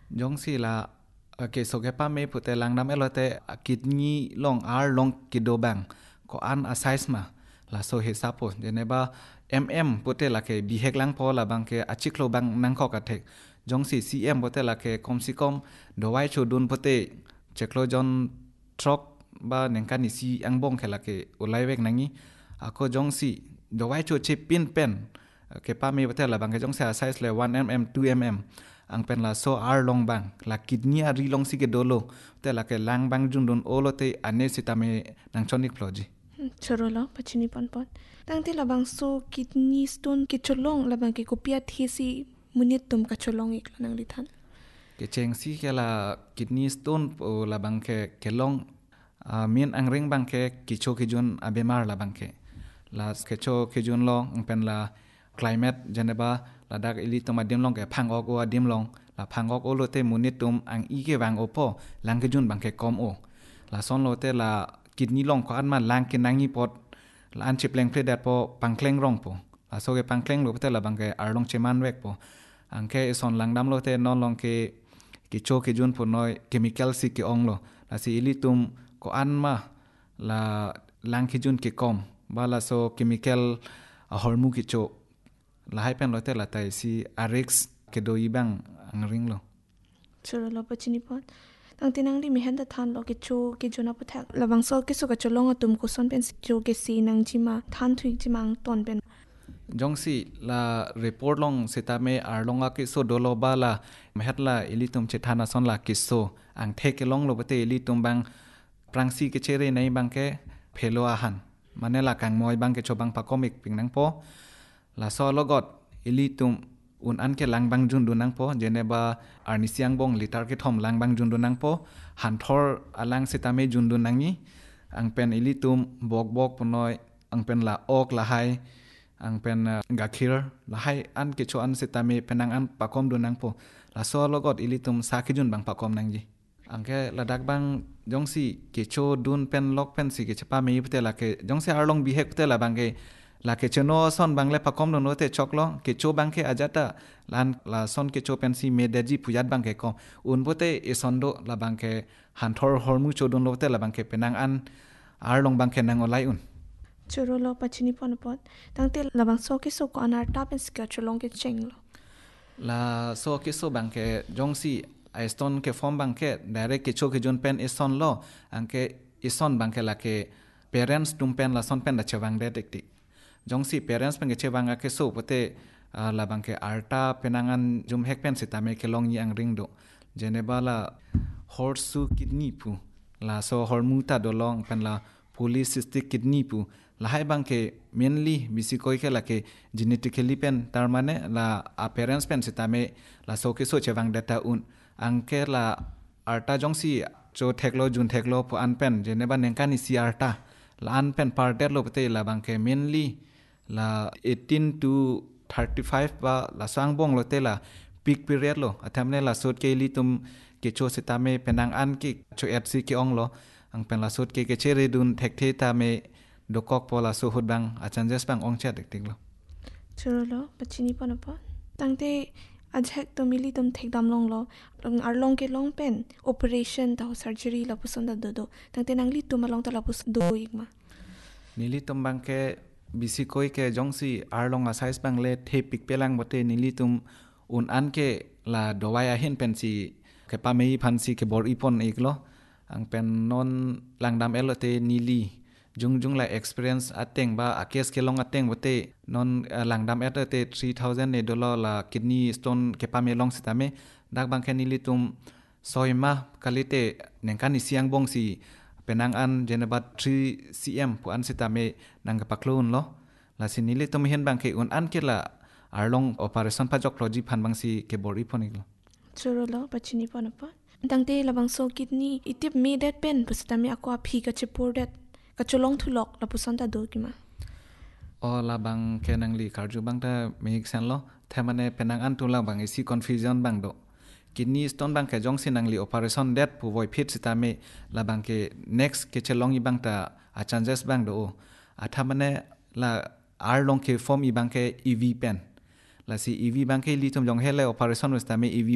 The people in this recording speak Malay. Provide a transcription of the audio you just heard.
jong si la ke so ke pa me pute lang dam elote kidney long ar long kidobang ko an asais ma la so he sapo jeneba pute la ke bihek lang po la bang ke achiklo bang nang ko ka thek jong si cm pute la ke kom si kom do wai chodun pute cheklo jon trok ba nengkan isi angbong khela ke ulai wek nangi ako jong si do wai cho che pin pen ke pa me pute la bang ke jong sa size le 1 mm 2 mm ang pen la so ar long bang la kidney ari long si ke dolo te la ke lang bang jun don olo te ane sitame nang chonik ploji chorolo pachini pon tang te labang so kidney stone ke cholong labang ke kopia thisi munit tum ka cholong ik nang lithan ke cheng si ke la kidney stone o la bang ke long min ang ring bang ke kicho ki jun abemar la bang ke la kecho ki jun lo ang pen la climate jeneba la dak ili to madim long ke phang ok o adim long la phang ok o lo te munit tum ang i ke wang opo lang ke jun bang ke kom o la son lo te la kidney long ko an ma lang ke nangi pot la an chipleng pre dat po pangkleng rong po la so ke pangkleng lo te la bang ke arlong cheman wek po ang ke son lang dam lo te non long ke kicho ke jun po noi chemical si ke ong lo la si ili tum ko an ma la lang ke jun ke kom ba la so chemical hormu kicho la hai pen lo te la tai si rx ke do ibang ang ring lo chorolo pachini pon tang tinang li mi handa than lo ke cho ke jona pathak labang so ke so ka cholong atum ko son pen cho ke si nang jima than thui jimang ton pen jong si la report long setame arlonga ke so dolo bala mehatla ilitum chethana son la kisso ang theke long lo bate ilitum bang prangsi ke chere nei bang ke phelo ahan manela kang moi bang ke chobang pakomik pingnang po la so logot ilitum un an ke lang bang jun dunang po jeneba arnisiang bong litar ke thom lang bang jun dunang po han thor alang setame jun dunangi ang pen ilitum bok bok punoi ang pen la ok la hai ang pen gakhir la hai an ke cho an setame penang an pakom dunang po la so logot ilitum sakijun bang pakom nangji angke ladak bang jongsi ke cho dun pen lok pen si ke chapa me pte la ke jongsi arlong bihek pte la bang ke la ke cheno son bang le pakom no te choklo ke cho bang ke ajata lan la son ke cho pen si me deji puyat bang ke kom un pote e sondo la bang ke han thor hormu cho dun lo te la bang ke penang an arlong bang ke nang olai un chorolo pachini pon tang te labang so ke so ko anar ta pen ska cholong ke chenglo la so ke so bang ke jongsi Eston ke form bang ke direct ke cho ke jon pen eson lo angke eson bang ke la ke parents tum pen la son pen da chewang de tik jong si parents pen ke chewang ke so pote la bang ke arta penangan jum hek pen sitame ke long yang ring do jeneba la horsu kidney pu la so hormuta do long pen la polycystic kidney pu la hai bang ke mainly bisi koi ke la ke genetically pen tar mane la a parents pen sitame la so ke so chewang data un angke la arta jongsi cho theklo jun theklo po an pen jeneba nengkani si arta la an pen parter lo pete la bangke mainly la 18 to 35 ba la sang bong lo te la peak period lo athamne la sot ke li tum ke cho setame penang an ki cho etc ki ong lo ang pen la sot ke chere dun thekte ta me dokok po la so hud bang achanges bang ong cha dik lo chorolo pachini pon tangte ajhek to mili tum thek dam long lo arlong ke long pen operation ta surgery la puson da do tangte nangli tum long ta la pus do igma nili tum bang ke bisi koi ke jongsi arlong a size bang le the pik pelang bote nili tum un an ke la dowaya hin pen si ke pa mei phan si ke bor ipon iklo ang pen non langdam elote nili jung la experience ateng ba akes ke long ateng bote non langdam elote 3000 ne dollar la kidney stone ke pa me long sitame dak bang ke nili tum soima kalite nengkan isiang bong si penang an jeneba 3 cm pu an sitame nang paklon lo la sinili tum hen bang ke un an ke la arlong operation pajok logi phan bang si ke bor ipon iklo chorolo pachini pon tangte labang so kidney itip me that pen pusitame akwa phi ka chepor that ka cholong thulok la puson ta do kima o la bang ke nangli karju bang ta mehik san lo thamane penang an tu la bang isi confusion bang do kidney stone bang ke jongsi nangli operation that pu voi fit sitame la bang ke next ke chelong i bang ta a changes bang do athamane la arlong ke form i bang ke ev pen la si ev bang ke li tum jong hele operation sitame ev